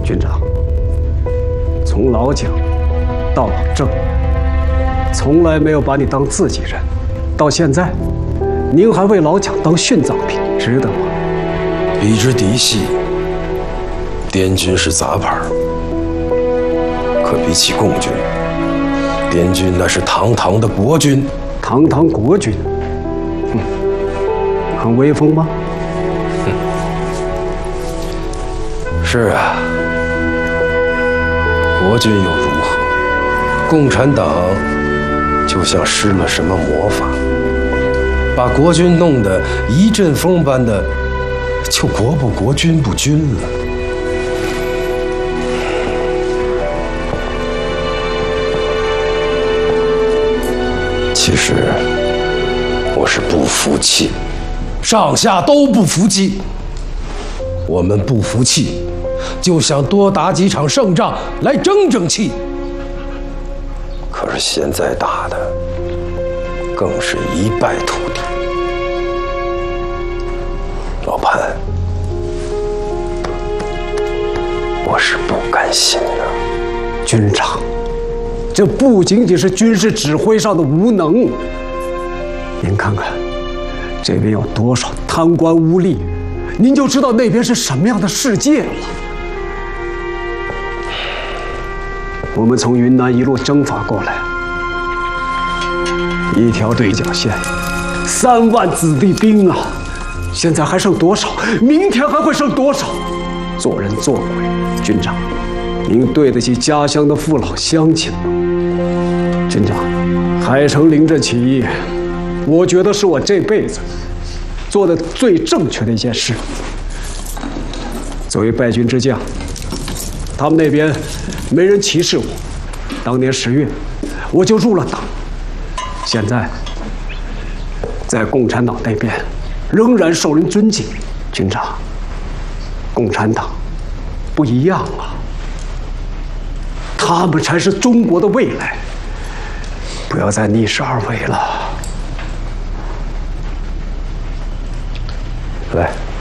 军长，从老蒋到老郑，从来没有把你当自己人，到现在，您还为老蒋当殉葬品，值得吗？ 比之嫡系，滇军是杂牌，可比起共军，滇军那是堂堂的国军。 堂堂国军，很威风吗？ 是啊，国军又如何？共产党就像施了什么魔法，把国军弄得一阵风般的，就国不国军不军了。其实我是不服气，上下都不服气。我们不服气，就想多打几场胜仗来争争气。可是现在打的更是一败涂地。老潘，我是不甘心的。 军长，这不仅仅是军事指挥上的无能，您看看，这边有多少贪官污吏，您就知道那边是什么样的世界了。我们从云南一路征伐过来，一条对角线，3万子弟兵啊！现在还剩多少？明天还会剩多少？做人做鬼，军长，您对得起家乡的父老乡亲吗？军长，海城临阵起义，我觉得是我这辈子做的最正确的一件事。作为败军之将，他们那边没人歧视我。当年10月，我就入了党。现在，在共产党那边，仍然受人尊敬。军长，共产党不一样了，他们才是中国的未来。不要再逆势而为了。 来。